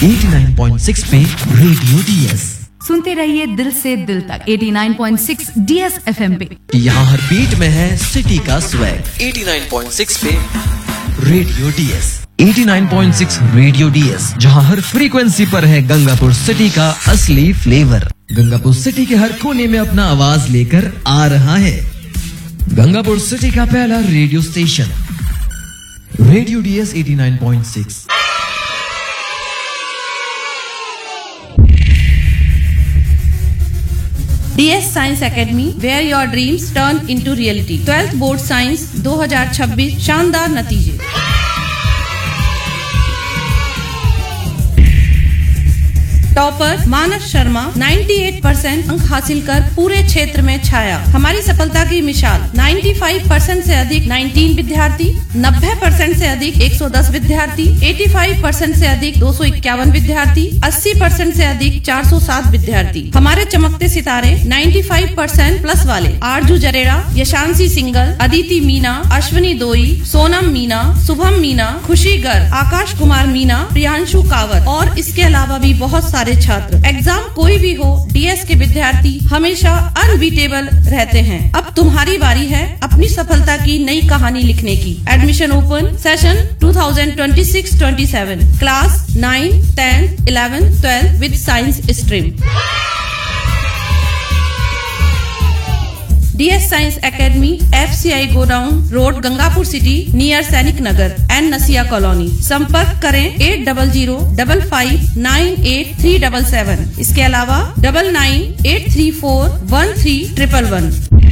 89.6 पे radio DS सुनते रहिए दिल से दिल तक 89.6 डीएस एफएम पे। यहाँ हर बीट में है सिटी का स्वैग 89.6 पे रेडियो डीएस 89.6 रेडियो डीएस, जहाँ हर फ्रीक्वेंसी पर है गंगापुर सिटी का असली फ्लेवर। गंगापुर सिटी के हर कोने में अपना आवाज लेकर आ रहा है गंगापुर सिटी का पहला radio station radio DS 89.6। DS Science Academy, where your dreams turn into reality. 12th Board Science 2026 शानदार नतीजे। टॉपर मानस शर्मा 98% अंक हासिल कर पूरे क्षेत्र में छाया। हमारी सफलता की मिसाल 95% से अधिक 19 विद्यार्थी, 90% से अधिक 110 विद्यार्थी, 85% से अधिक 251 विद्यार्थी, 80% से अधिक 407 विद्यार्थी। हमारे चमकते सितारे 95% प्लस वाले आरजू जरेड़ा, यशांशी सिंगल, अदिति मीना, अश्विनी दोई, सोनम मीना, शुभम मीना, खुशी गर्ग, आकाश कुमार मीना, प्रियांशु कावत और इसके अलावा भी बहुत सारे छात्र। एग्जाम कोई भी हो, डीएस के विद्यार्थी हमेशा अनबीटेबल रहते हैं। अब तुम्हारी बारी है अपनी सफलता की नई कहानी लिखने की। Admission open session 2026-27 class 9, 10, 11, 12 with science stream. DS Science Academy, FCI godown road, Gangapur city, near सैनिक नगर एंड नसिया कॉलोनी। संपर्क करें 8005598377। इसके अलावा 9983413111।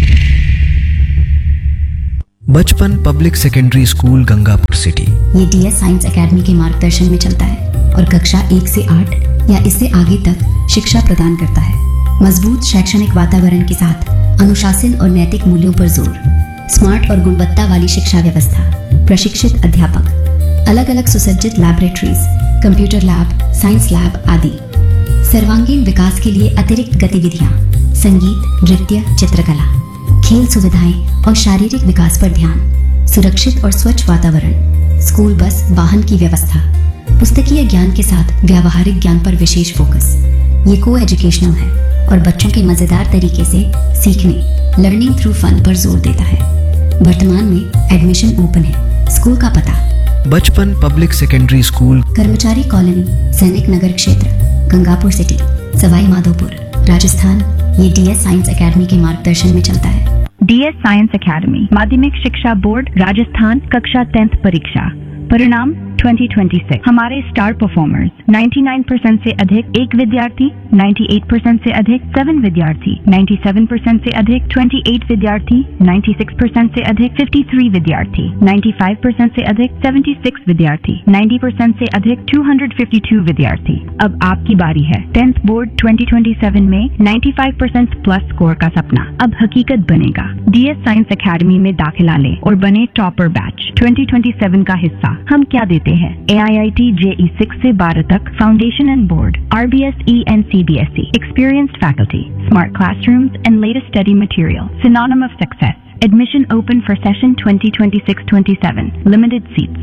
बचपन public secondary school Gangapur city. ये DS साइंस एकेडमी के मार्गदर्शन में चलता है और कक्षा 1 से 8 या इससे आगे तक शिक्षा प्रदान करता है। मजबूत शैक्षणिक वातावरण के साथ अनुशासन और नैतिक मूल्यों पर जोर, स्मार्ट और गुणवत्ता वाली शिक्षा व्यवस्था, प्रशिक्षित अध्यापक, अलग अलग सुसज्जित laboratories, computer lab, science lab आदि। सर्वांगीण विकास के लिए अतिरिक्त गतिविधियां, संगीत, नृत्य, चित्रकला, खेल सुविधाएं और शारीरिक विकास पर ध्यान, सुरक्षित और स्वच्छ वातावरण, स्कूल बस, वाहन की व्यवस्था, पुस्तकीय ज्ञान के साथ व्यावहारिक ज्ञान पर विशेष फोकस। ये को एजुकेशनल है और बच्चों के मजेदार तरीके से सीखने, लर्निंग थ्रू फन पर जोर देता है। वर्तमान में एडमिशन ओपन है। स्कूल का पता: बचपन पब्लिक सेकेंडरी स्कूल, कर्मचारी कॉलोनी, सैनिक नगर क्षेत्र, गंगापुर सिटी, सवाई माधोपुर, राजस्थान। ये DS साइंस एकेडमी के मार्गदर्शन में चलता है। DS साइंस एकेडमी, माध्यमिक शिक्षा बोर्ड, राजस्थान। कक्षा 10th परीक्षा परिणाम 2026। हमारे स्टार परफॉर्मर्स 99% से अधिक 1 विद्यार्थी, 98% से अधिक 7 विद्यार्थी, 97% से अधिक 28 विद्यार्थी, 96% से अधिक 53 विद्यार्थी, 95% से अधिक 76 विद्यार्थी, 90% से अधिक 252 विद्यार्थी। अब आपकी बारी है। 10th बोर्ड 2027 में 95% प्लस स्कोर का सपना अब हकीकत बनेगा। DS साइंस एकेडमी में दाखिला लें और बने टॉपर बैच 2027 का हिस्सा। हम क्या देते हैं? AIIT JEE 6 से 12 तक foundation and board, RBSE and CBSE, experienced faculty, smart classrooms and latest study material, synonym of success. Admission open for session 2026-27, limited seats.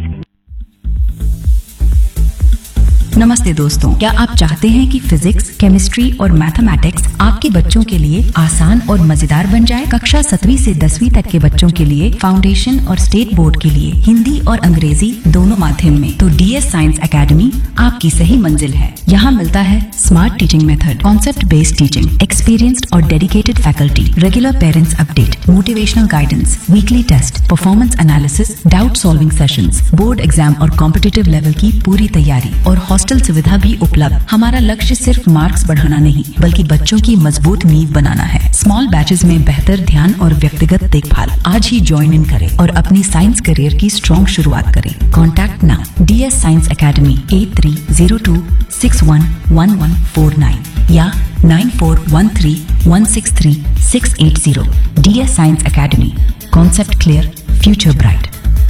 नमस्ते दोस्तों, क्या आप चाहते हैं कि फिजिक्स, केमिस्ट्री और मैथमेटिक्स आपके बच्चों के लिए आसान और मजेदार बन जाए? कक्षा 7वीं से 10वीं तक के बच्चों के लिए फाउंडेशन और स्टेट बोर्ड के लिए हिंदी और अंग्रेजी दोनों माध्यम में, तो DS साइंस एकेडमी आपकी सही मंजिल है। यहाँ मिलता है smart teaching method, concept based teaching, experienced और dedicated faculty, regular parents update, motivational guidance, weekly test, performance analysis, doubt solving sessions, board exam और कॉम्पिटिटिव लेवल की पूरी तैयारी और हॉस्टल सुविधा भी उपलब्ध। हमारा लक्ष्य सिर्फ मार्क्स बढ़ाना नहीं, बल्कि बच्चों की मजबूत नींव बनाना है। स्मॉल बैचेस में बेहतर ध्यान और व्यक्तिगत देखभाल। आज ही ज्वाइन इन करें और अपनी साइंस करियर की स्ट्रॉन्ग शुरुआत करें। Contact now DS science academy 8302611149 या 9413163680। DS science academy, concept clear, future bright.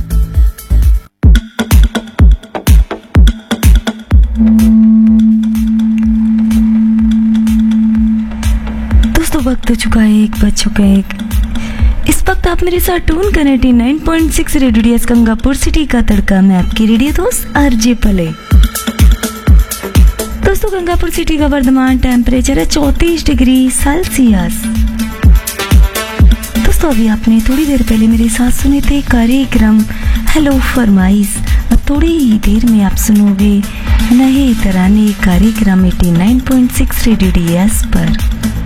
दोस्तों, वक्त हो चुका है 1 बज चुका है 1। इस वक्त आप मेरे साथ टून कर 89.6 रेडियो डीएस गंगापुर सिटी का तड़का। मैं आपकी रेडियो दोस्त RJ पले। दोस्तों गंगापुर सिटी का वर्तमान टेम्परेचर है 34 डिग्री सेल्सियस। दोस्तों अभी आपने थोड़ी देर पहले मेरे साथ सुने थे कार्यक्रम हेलो फरमाइश, और थोड़ी ही देर में आप सुनोगे नए तराने कार्यक्रम 89.6 रेडियो डीएस पर।